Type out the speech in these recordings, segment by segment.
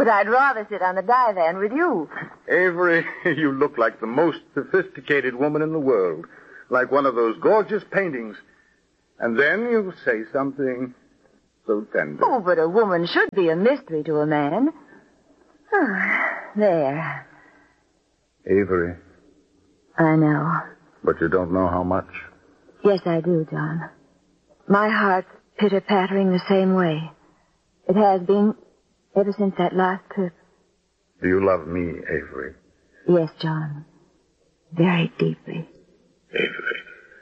but I'd rather sit on the divan with you. Avery, you look like the most sophisticated woman in the world. Like one of those gorgeous paintings. And then you say something so tender. Oh, but a woman should be a mystery to a man. There. Avery. I know. But you don't know how much. Yes, I do, John. My heart's pitter-pattering the same way. It has been ever since that last trip. Do you love me, Avery? Yes, John. Very deeply. Avery.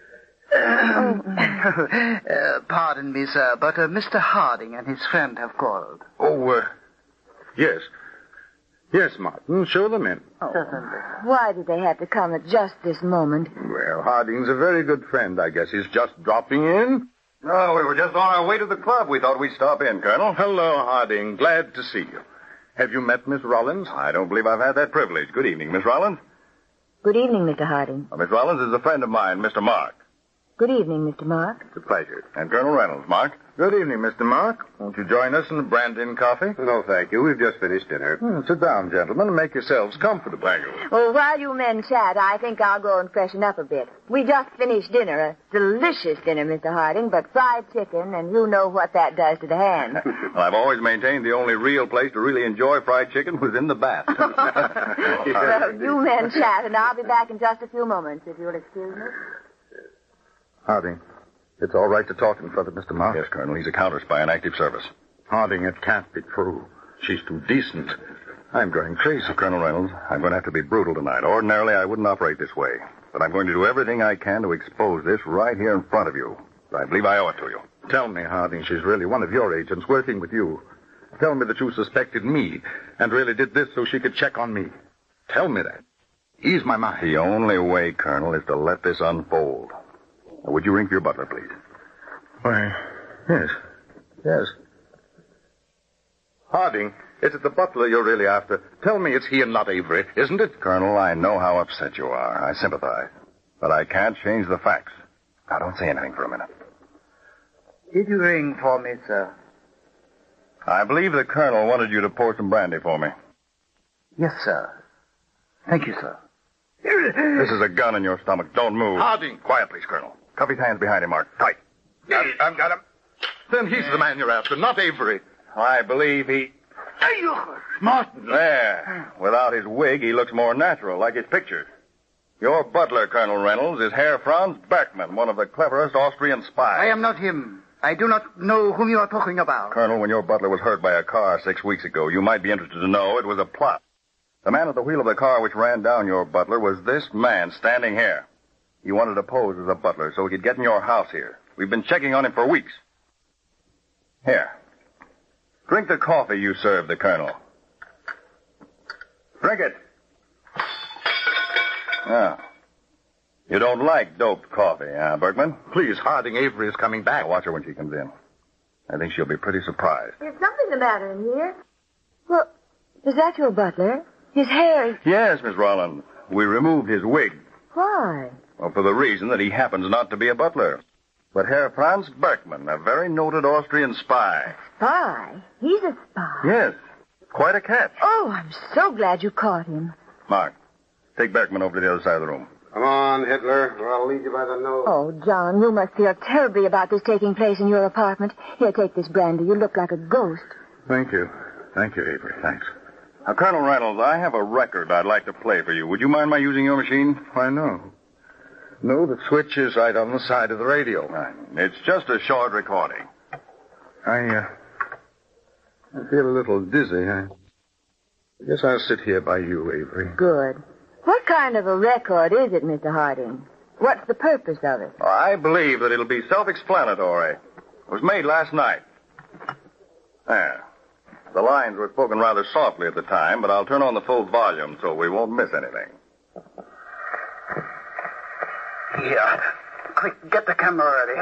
Pardon me, sir, but Mr. Harding and his friend have called. Oh, yes. Yes, Martin, show them in. Certainly. Why did they have to come at just this moment? Well, Harding's a very good friend. I guess he's just dropping in. No, we were just on our way to the club. We thought we'd stop in, Colonel. Hello, Harding. Glad to see you. Have you met Miss Rollins? I don't believe I've had that privilege. Good evening, Miss Rollins. Good evening, Mr. Harding. Miss Rollins is a friend of mine, Mr. Mark. Good evening, Mr. Mark. It's a pleasure. And Colonel Reynolds, Mark. Good evening, Mr. Mark. Won't you join us in the brandy and coffee? No, thank you. We've just finished dinner. Sit down, gentlemen, and make yourselves comfortable. Thank you. Well, while you men chat, I think I'll go and freshen up a bit. We just finished dinner, a delicious dinner, Mr. Harding, but fried chicken, and you know what that does to the hand. Well, I've always maintained the only real place to really enjoy fried chicken was in the bath. Well, you men chat, and I'll be back in just a few moments, if you'll excuse me. Harding, it's all right to talk in front of Mr. Mark? Yes, Colonel. He's a counter-spy in active service. Harding, it can't be true. She's too decent. I'm going crazy. Colonel Reynolds, I'm going to have to be brutal tonight. Ordinarily, I wouldn't operate this way. But I'm going to do everything I can to expose this right here in front of you. I believe I owe it to you. Tell me, Harding, she's really one of your agents working with you. Tell me that you suspected me and really did this so she could check on me. Tell me that. Ease my mind. The only way, Colonel, is to let this unfold. Now, would you ring for your butler, please? Why, yes. Yes. Harding, is it the butler you're really after? Tell me it's he and not Avery, isn't it? Colonel, I know how upset you are. I sympathize. But I can't change the facts. Now, don't say anything for a minute. Did you ring for me, sir? I believe the Colonel wanted you to pour some brandy for me. Yes, sir. Thank you, sir. This is a gun in your stomach. Don't move. Harding. Quiet, please, Colonel. Cuff his hands behind him, Mark. Tight. I've got him. Then he's the man you're after, not Avery. I believe he... Martin. There. Without his wig, he looks more natural, like his pictures. Your butler, Colonel Reynolds, is Herr Franz Berkman, one of the cleverest Austrian spies. I am not him. I do not know whom you are talking about. Colonel, when your butler was hurt by a car 6 weeks ago, you might be interested to know it was a plot. The man at the wheel of the car which ran down your butler was this man standing here. He wanted to pose as a butler so he could get in your house here. We've been checking on him for weeks. Here. Drink the coffee you served the Colonel. Drink it. Now, you don't like doped coffee, huh, Berkman? Please, Harding, Avery is coming back. I'll watch her when she comes in. I think she'll be pretty surprised. Is something the matter in here? Well, is that your butler? His hair... Yes, Miss Rollins. We removed his wig. Why? Well, for the reason that he happens not to be a butler. But Herr Franz Berkman, a very noted Austrian spy. Spy? He's a spy? Yes. Quite a catch. Oh, I'm so glad you caught him. Mark, take Berkman over to the other side of the room. Come on, Hitler, or I'll lead you by the nose. Oh, John, you must feel terribly about this taking place in your apartment. Here, take this brandy. You look like a ghost. Thank you. Thank you, Avery. Thanks. Now, Colonel Reynolds, I have a record I'd like to play for you. Would you mind my using your machine? Why, no. No, the switch is right on the side of the radio. Right. It's just a short recording. I feel a little dizzy. I guess I'll sit here by you, Avery. Good. What kind of a record is it, Mr. Harding? What's the purpose of it? I believe that it'll be self-explanatory. It was made last night. There. The lines were spoken rather softly at the time, but I'll turn on the full volume so we won't miss anything. Here. Quick, get the camera ready.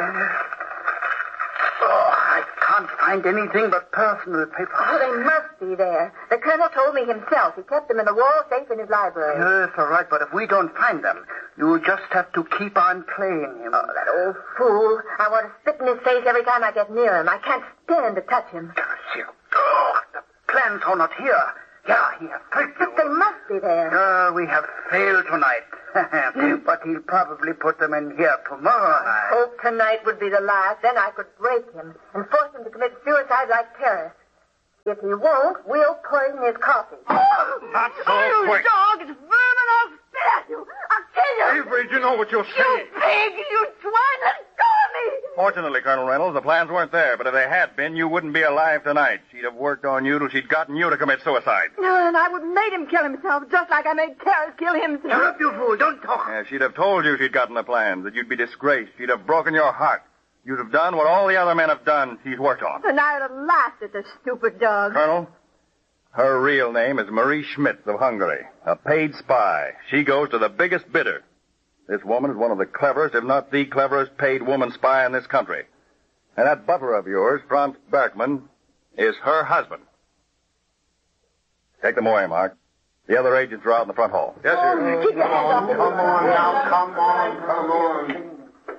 Oh, I can't find anything but personal papers. Oh, they must be there. The colonel told me himself. He kept them in the wall safe in his library. Yes, all right, but if we don't find them, you just have to keep on playing him. Oh, that old fool. I want to spit in his face every time I get near him. I can't stand to touch him. Oh, the plan plans are not here. Yeah, he has tricked you. But they must be there. We have failed tonight. But he'll probably put them in here tomorrow night. Hope tonight would be the last. Then I could break him and force him to commit suicide like Paris. If he won't, we'll poison his coffee. Not so quick. Dog, it's vermin. I'll spit at you. I'll kill you. Avery, do you know what you're You saying? pig, you swine, let go of me. Fortunately, Colonel Reynolds, the plans weren't there, but if they had been, you wouldn't be alive tonight. She'd have worked on you till she'd gotten you to commit suicide. No, and I would have made him kill himself, just like I made Karis kill himself. Shut up, you fool. Don't talk. Yeah, she'd have told you she'd gotten the plans, that you'd be disgraced. She'd have broken your heart. You'd have done what all the other men have done she's worked on. And I would have laughed at the stupid dog. Colonel, her real name is Marie Schmitz of Hungary, a paid spy. She goes to the biggest bidder. This woman is one of the cleverest, if not the cleverest, paid woman spy in this country. And that butler of yours, Franz Berkman, is her husband. Take them away, Mark. The other agents are out in the front hall. Yes, sir. Keep your hands off me. Come on now, come on.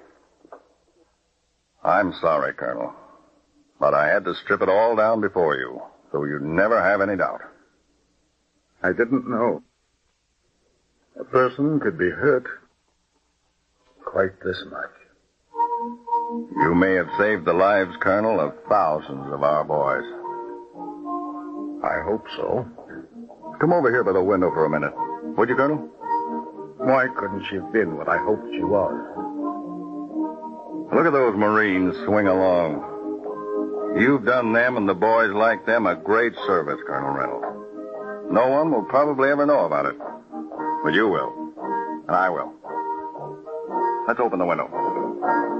I'm sorry, Colonel. But I had to strip it all down before you, so you'd never have any doubt. I didn't know. A person could be hurt quite this much. You may have saved the lives, Colonel, of thousands of our boys. I hope so. Come over here by the window for a minute. Would you, Colonel? Why couldn't she have been what I hoped she was? Look at those Marines swing along. You've done them and the boys like them a great service, Colonel Reynolds. No one will probably ever know about it. But you will. And I will. Let's open the window.